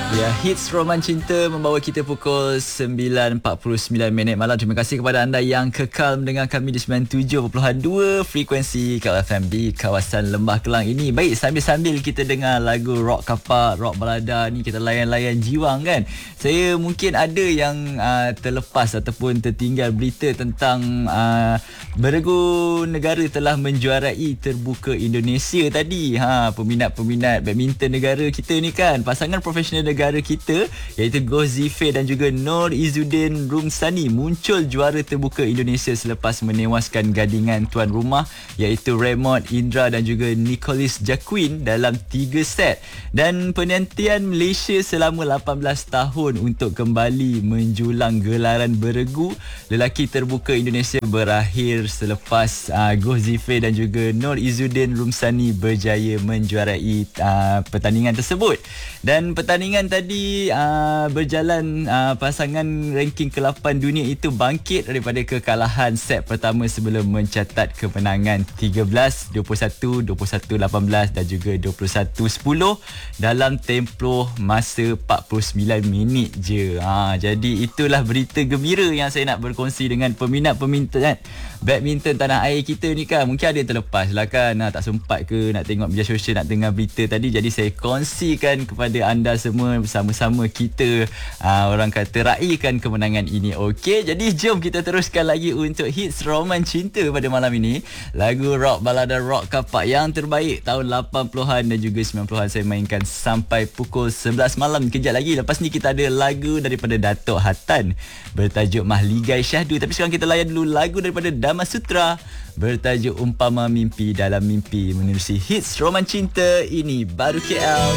Ya, Hits Roman Cinta membawa kita pukul 9.49 malam. Terima kasih kepada anda yang kekal mendengar kami di 97.2 frekuensi KFM di kawasan Lembah Kelang ini. Baik, sambil-sambil kita dengar lagu rock kapak, rock balada ni, kita layan-layan jiwang kan. Saya mungkin ada yang terlepas ataupun tertinggal berita tentang beregu negara telah menjuarai terbuka Indonesia tadi. Peminat-peminat badminton negara kita ni kan, pasangan profesional negara kita iaitu Gozife dan juga Nur Izzuddin Rumsani muncul juara terbuka Indonesia selepas menewaskan gadingan tuan rumah iaitu Raymond Indra dan juga Nicholas Jacquin dalam 3 set. Dan penantian Malaysia selama 18 tahun untuk kembali menjulang gelaran beregu lelaki terbuka Indonesia berakhir selepas Gozife dan juga Nur Izzuddin Rumsani berjaya menjuarai pertandingan tersebut. Dan pertandingan tadi berjalan, pasangan ranking ke-8 dunia itu bangkit daripada kekalahan set pertama sebelum mencatat kemenangan 13, 21, 21-18 dan juga 21-10 dalam tempoh masa 49 minit je. Jadi itulah berita gembira yang saya nak berkongsi dengan peminat-peminat badminton tanah air kita ni kan. Mungkin ada yang terlepas lah kan, tak sempat ke nak tengok media sosial, nak dengar berita tadi. Jadi saya kongsikan kepada anda semua, bersama-sama kita orang kata raikan kemenangan ini. Okey, jadi jom kita teruskan lagi untuk Hits Roman Cinta pada malam ini. Lagu rock balada rock kapak yang terbaik tahun 80-an dan juga 90-an saya mainkan sampai pukul 11 malam. Kejap lagi lepas ni kita ada lagu daripada Datuk Hatan bertajuk Mahligai Syahdu. Tapi sekarang kita layan dulu lagu daripada Dama Sutra bertajuk Umpama Mimpi Dalam Mimpi menerusi Hits Roman Cinta. Ini baru KL.